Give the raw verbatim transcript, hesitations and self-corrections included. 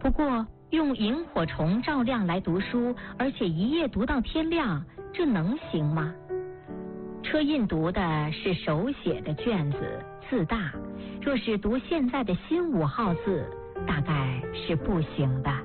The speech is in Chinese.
不过用萤火虫照亮来读书，而且一夜读到天亮，这能行吗？车胤读的是手写的卷子，字大，若是读现在的新五号字，大概是不行的。